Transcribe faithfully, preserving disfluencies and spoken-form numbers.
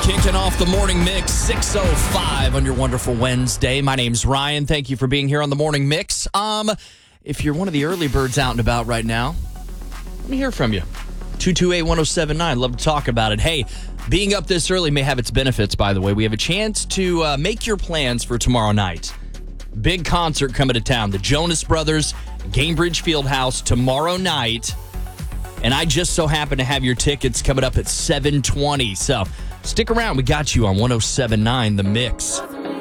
Kicking off the morning mix, six oh five on your wonderful Wednesday. My name's Ryan. Thank you for being here on the morning mix. Um, if you're one of the early birds out and about right now, let me hear from you. two two eight, one oh seven nine. Love to talk about it. Hey, being up this early may have its benefits, by the way. We have a chance to uh, make your plans for tomorrow night. Big concert coming to town. The Jonas Brothers, Gainbridge Fieldhouse tomorrow night. And I just so happen to have your tickets coming up at seven twenty. So stick around. We got you on one oh seven nine The Mix.